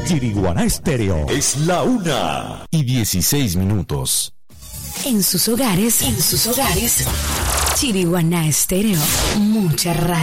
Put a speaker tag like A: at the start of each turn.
A: Chiriguaná Estéreo. Es la 1:16.
B: En sus hogares, Chiriguaná Estéreo, mucha radio.